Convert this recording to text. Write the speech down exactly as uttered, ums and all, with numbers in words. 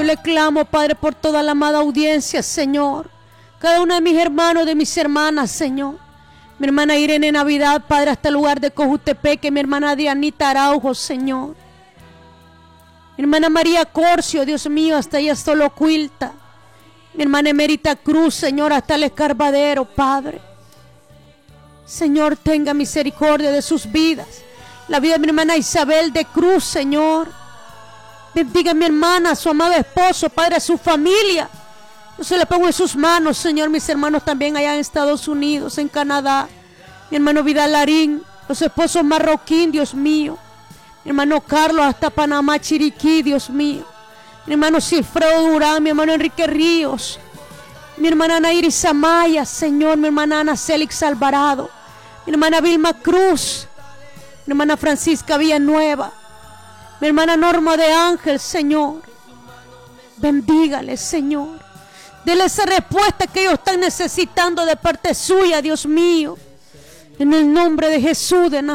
Yo le clamo, Padre, por toda la amada audiencia, Señor. Cada uno de mis hermanos, de mis hermanas, Señor. Mi hermana Irene Navidad, Padre, hasta el lugar de Cojutepeque. Mi hermana Dianita Araujo, Señor. Mi hermana María Corcio, Dios mío, hasta ella Solocuilta. Mi hermana Emérita Cruz, Señor, hasta el Escarbadero, Padre. Señor, tenga misericordia de sus vidas. La vida de mi hermana Isabel de Cruz, Señor. Bendiga a mi hermana, a su amado esposo, Padre, a su familia. Yo se la pongo en sus manos, Señor. Mis hermanos también allá en Estados Unidos, en Canadá. Mi hermano Vidal Larín, los esposos marroquín, Dios mío. Mi hermano Carlos hasta Panamá, Chiriquí, Dios mío. Mi hermano Cifredo Durán, mi hermano Enrique Ríos. Mi hermana Ana Iris Amaya, Señor. Mi hermana Ana Célix Alvarado. Mi hermana Vilma Cruz. Mi hermana Francisca Villanueva. Mi hermana Norma de Ángel, Señor. Bendígale, Señor. Dele esa respuesta que ellos están necesitando de parte suya, Dios mío. En el nombre de Jesús de Nazaret.